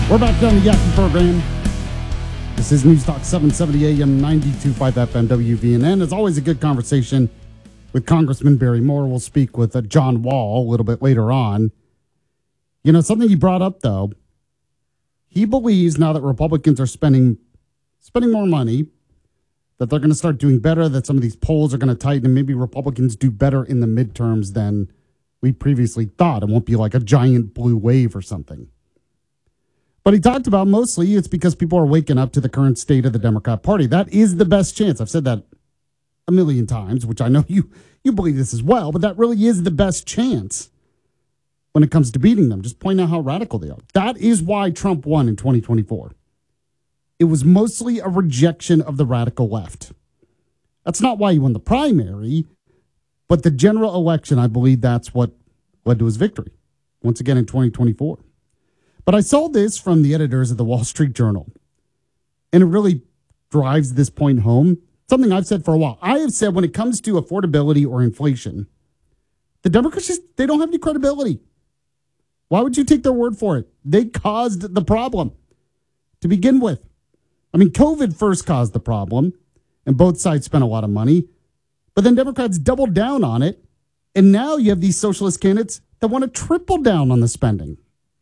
We're back on the Yaki program. This is News Talk 770 AM 92.5 FM WVNN. It's always a good conversation with Congressman Barry Moore. We'll speak with John Wall a little bit later on. You know, something he brought up, though, he believes now that Republicans are spending more money, that they're going to start doing better, that some of these polls are going to tighten, and maybe Republicans do better in the midterms than we previously thought. It won't be like a giant blue wave or something. But he talked about mostly it's because people are waking up to the current state of the Democrat Party. That is the best chance. I've said that a million times, which I know you believe this as well, but that really is the best chance when it comes to beating them. Just point out how radical they are. That is why Trump won in 2024. It was mostly a rejection of the radical left. That's not why he won the primary, but the general election, I believe that's what led to his victory, once again in 2024. But I saw this from the editors of the Wall Street Journal, and it really drives this point home. Something I've said for a while. I have said when it comes to affordability or inflation, the Democrats they don't have any credibility. Why would you take their word for it? They caused the problem to begin with. I mean, COVID first caused the problem, and both sides spent a lot of money. But then Democrats doubled down on it, and now you have these socialist candidates that want to triple down on the spending.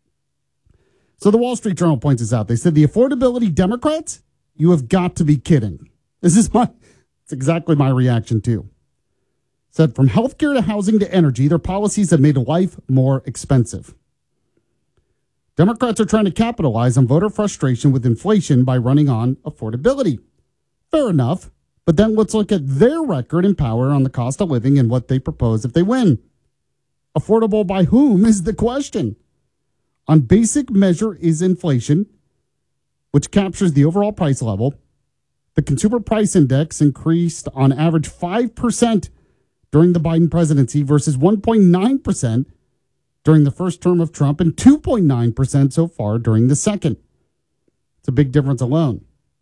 So the Wall Street Journal points this out. They said the affordability Democrats, you have got to be kidding. It's exactly my reaction too. Said from healthcare to housing to energy, their policies have made life more expensive. Democrats are trying to capitalize on voter frustration with inflation by running on affordability. Fair enough, but then let's look at their record and power on the cost of living and what they propose if they win. Affordable by whom is the question. On basic measure is inflation, which captures the overall price level. The consumer price index increased on average 5% during the Biden presidency versus 1.9% during the first term of Trump and 2.9% so far during the second. It's a big difference alone.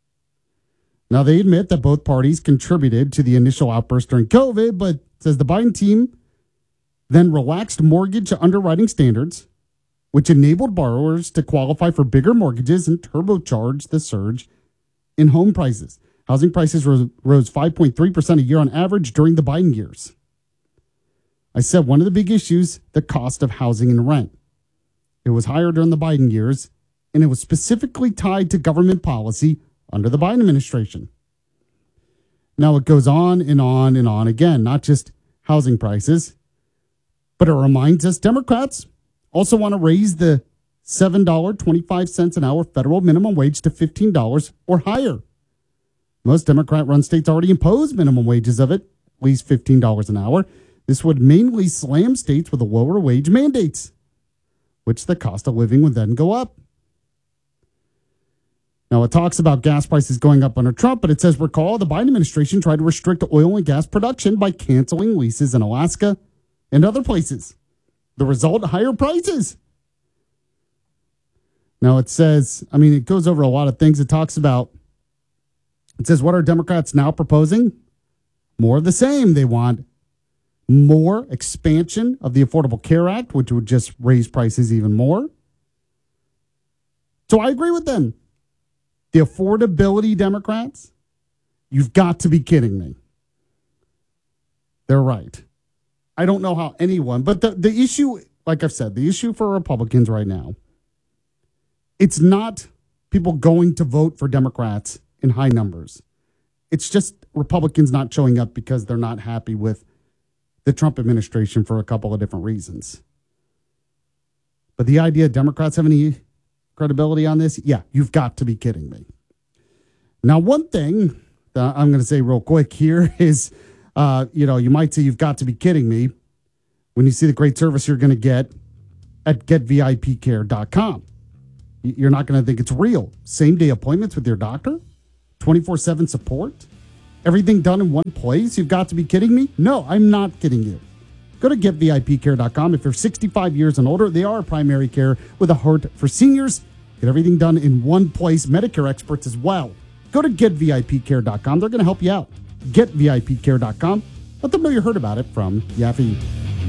Now, they admit that both parties contributed to the initial outburst during COVID, but says the Biden team then relaxed mortgage underwriting standards, which enabled borrowers to qualify for bigger mortgages and turbocharged the surge in home prices. Housing prices rose 5.3% a year on average during the Biden years. I said one of the big issues, the cost of housing and rent. It was higher during the Biden years, and it was specifically tied to government policy under the Biden administration. Now it goes on and on and on again, not just housing prices, but it reminds us Democrats also want to raise the $7.25 an hour federal minimum wage to $15 or higher. Most Democrat-run states already impose minimum wages of at least $15 an hour. This would mainly slam states with the lower wage mandates, which the cost of living would then go up. Now, it talks about gas prices going up under Trump, but it says, recall, the Biden administration tried to restrict oil and gas production by canceling leases in Alaska and other places. The result, higher prices. Now, it says, it goes over a lot of things. It says, what are Democrats now proposing? More of the same. They want more expansion of the Affordable Care Act, which would just raise prices even more. So I agree with them. The affordability Democrats, you've got to be kidding me. They're right. I don't know how anyone, but the issue, like I've said, the issue for Republicans right now, it's not people going to vote for Democrats in high numbers. It's just Republicans not showing up because they're not happy with the Trump administration for a couple of different reasons. But the idea Democrats have any credibility on this, yeah, you've got to be kidding me. Now, one thing that I'm going to say real quick here is, you might say you've got to be kidding me when you see the great service you're going to get at getvipcare.com. You're not going to think it's real. Same-day appointments with your doctor, 24/7 support, everything done in one place. You've got to be kidding me? No, I'm not kidding you. Go to getvipcare.com. If you're 65 years and older, they are primary care with a heart for seniors. Get everything done in one place. Medicare experts as well. Go to getvipcare.com. They're going to help you out. Getvipcare.com. Let them know you heard about it from Yaffe.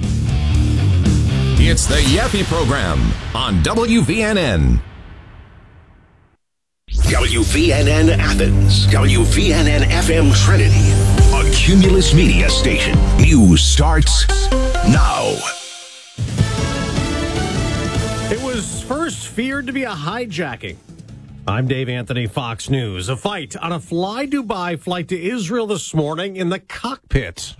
It's the Yaffe Program on WVNN. WVNN Athens, WVNN FM Trinity, a Cumulus Media station. News starts now. It was first feared to be a hijacking. I'm Dave Anthony, Fox News. A fight on a Fly Dubai flight to Israel this morning in the cockpit.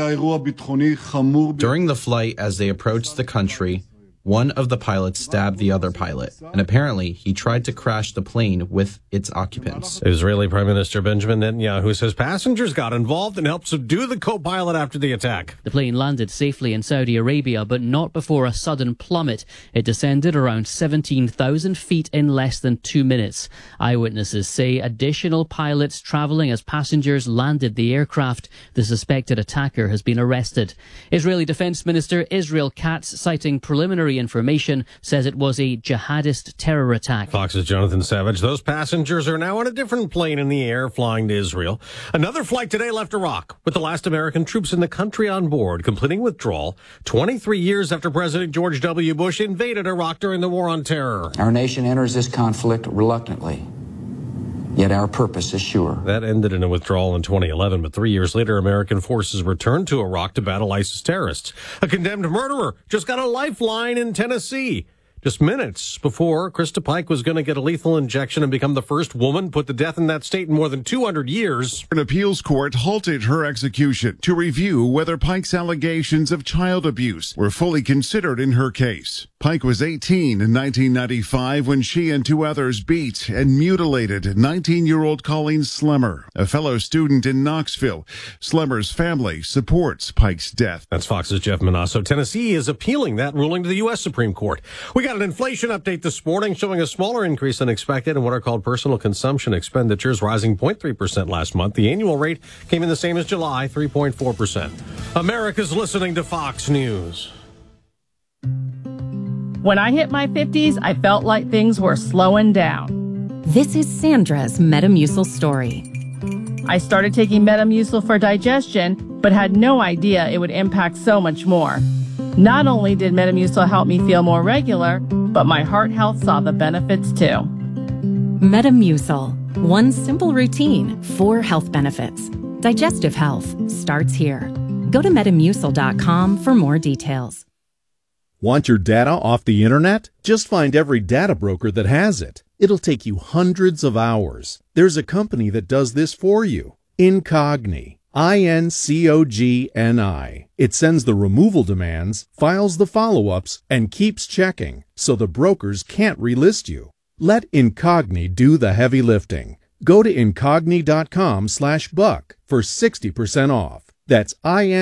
During the flight, as they approached the country, one of the pilots stabbed the other pilot, and apparently he tried to crash the plane with its occupants. Israeli Prime Minister Benjamin Netanyahu says passengers got involved and helped subdue the co-pilot after the attack. The plane landed safely in Saudi Arabia, but not before a sudden plummet. It descended around 17,000 feet in less than 2 minutes. Eyewitnesses say additional pilots traveling as passengers landed the aircraft. The suspected attacker has been arrested. Israeli Defense Minister Israel Katz, citing preliminary information, says it was a jihadist terror attack. Fox's Jonathan Savage. Those passengers are now on a different plane in the air flying to Israel. Another flight today left Iraq with the last American troops in the country on board, completing withdrawal 23 years after President George W. Bush invaded Iraq during the War on Terror. Our nation enters this conflict reluctantly, yet our purpose is sure. That ended in a withdrawal in 2011, but 3 years later, American forces returned to Iraq to battle ISIS terrorists. A condemned murderer just got a lifeline in Tennessee. Just minutes before Krista Pike was going to get a lethal injection and become the first woman put to death in that state in more than 200 years. An appeals court halted her execution to review whether Pike's allegations of child abuse were fully considered in her case. Pike was 18 in 1995 when she and two others beat and mutilated 19-year-old Colleen Slemmer, a fellow student in Knoxville. Slemmer's family supports Pike's death. That's Fox's Jeff Manasso. Tennessee is appealing that ruling to the U.S. Supreme Court. We got an inflation update this morning showing a smaller increase than expected in what are called personal consumption expenditures, rising 0.3% last month. The annual rate came in the same as July, 3.4%. America's listening to Fox News. When I hit my 50s, I felt like things were slowing down. This is Sandra's Metamucil story. I started taking Metamucil for digestion, but had no idea it would impact so much more. Not only did Metamucil help me feel more regular, but my heart health saw the benefits too. Metamucil. One simple routine, 4 health benefits. Digestive health starts here. Go to Metamucil.com for more details. Want your data off the internet? Just find every data broker that has it. It'll take you hundreds of hours. There's a company that does this for you. Incogni. INCOGNI. It sends the removal demands, files the follow-ups, and keeps checking, so the brokers can't relist you. Let Incogni do the heavy lifting. Go to Incogni.com/buck for 60% off. That's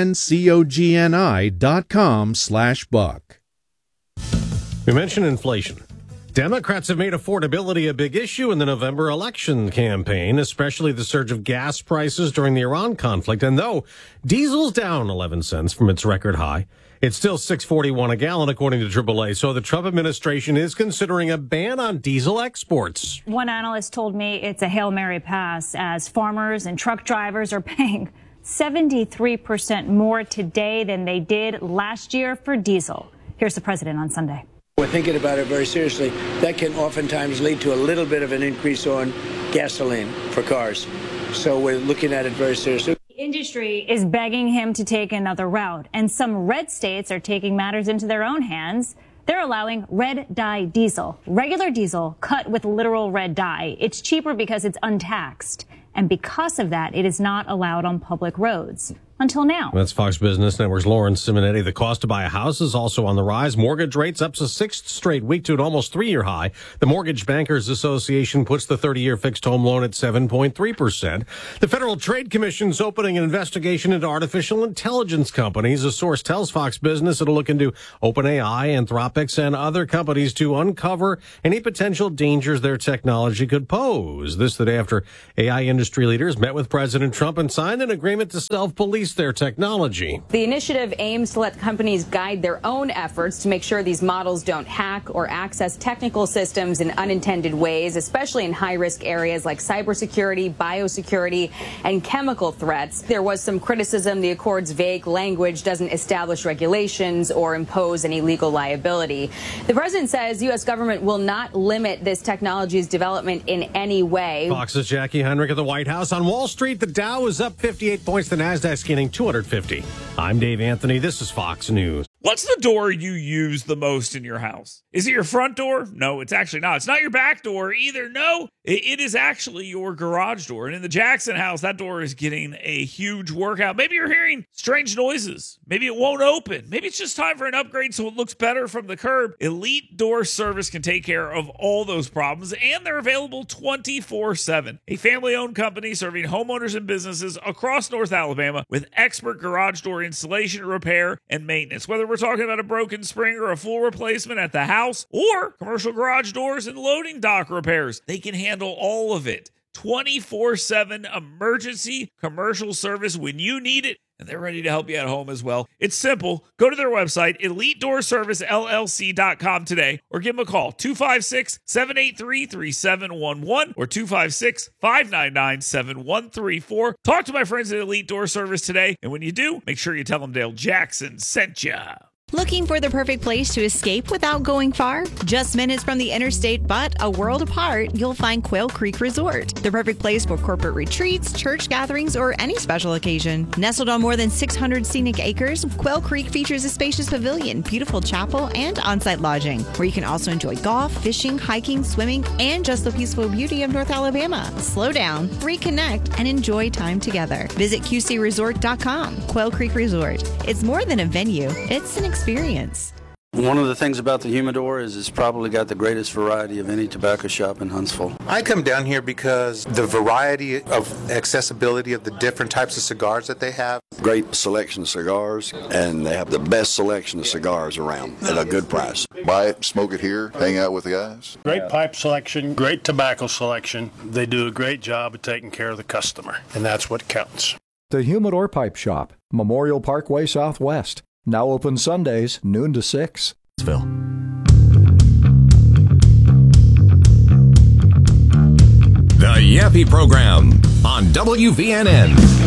INCOGNI.com/buck. We mentioned inflation. Democrats have made affordability a big issue in the November election campaign, especially the surge of gas prices during the Iran conflict. And though diesel's down 11 cents from its record high, it's still $6.41 a gallon, according to AAA. So the Trump administration is considering a ban on diesel exports. One analyst told me it's a Hail Mary pass, as farmers and truck drivers are paying 73% more today than they did last year for diesel. Here's the president on Sunday. We're thinking about it very seriously. That can oftentimes lead to a little bit of an increase on gasoline for cars. So we're looking at it very seriously. The industry is begging him to take another route, and some red states are taking matters into their own hands. They're allowing red dye diesel, regular diesel cut with literal red dye. It's cheaper because it's untaxed, and because of that, it is not allowed on public roads. Until now. That's Fox Business Network's Lauren Simonetti. The cost to buy a house is also on the rise. Mortgage rates up to 6th straight week to an almost 3-year high. The Mortgage Bankers Association puts the 30-year fixed home loan at 7.3%. The Federal Trade Commission's opening an investigation into artificial intelligence companies. A source tells Fox Business it'll look into OpenAI, Anthropic, and other companies to uncover any potential dangers their technology could pose. This the day after AI industry leaders met with President Trump and signed an agreement to self-police police their technology. The initiative aims to let companies guide their own efforts to make sure these models don't hack or access technical systems in unintended ways, especially in high-risk areas like cybersecurity, biosecurity, and chemical threats. There was some criticism the Accord's vague language doesn't establish regulations or impose any legal liability. The president says the U.S. government will not limit this technology's development in any way. Fox's Jackie Henrik at the White House. On Wall Street, the Dow is up 58 points, the NASDAQ gaining 250. I'm Dave Anthony. This is Fox News. What's the door you use the most in your house? Is it your front door? No, it's actually not. It's not your back door either. No, it is actually your garage door. And in the Jackson house, that door is getting a huge workout. Maybe you're hearing strange noises. Maybe it won't open. Maybe it's just time for an upgrade so it looks better from the curb. Elite Door Service can take care of all those problems, and they're available 24/7. A family-owned company serving homeowners and businesses across North Alabama with expert garage door installation, repair, and maintenance. Whether we're talking about a broken spring or a full replacement at the house or commercial garage doors and loading dock repairs, they can handle all of it. 24/7 emergency commercial service when you need it, and they're ready to help you at home as well. It's simple. Go to their website, EliteDoorServiceLLC.com today, or give them a call, 256-783-3711 or 256-599-7134. Talk to my friends at Elite Door Service today, and when you do, make sure you tell them Dale Jackson sent ya. Looking for the perfect place to escape without going far? Just minutes from the interstate, but a world apart, you'll find Quail Creek Resort. The perfect place for corporate retreats, church gatherings, or any special occasion. Nestled on more than 600 scenic acres, Quail Creek features a spacious pavilion, beautiful chapel, and on-site lodging, where you can also enjoy golf, fishing, hiking, swimming, and just the peaceful beauty of North Alabama. Slow down, reconnect, and enjoy time together. Visit QCResort.com. Quail Creek Resort. It's more than a venue, it's an experience. One of the things about the Humidor is it's probably got the greatest variety of any tobacco shop in Huntsville. I come down here because the variety of accessibility of the different types of cigars that they have. Great selection of cigars, and they have the best selection of cigars around at a good price. Buy it, smoke it here, hang out with the guys. Great pipe selection, great tobacco selection. They do a great job of taking care of the customer, and that's what counts. The Humidor Pipe Shop, Memorial Parkway Southwest. Now open Sundays, noon to 6. The Yappy Program on WVNN.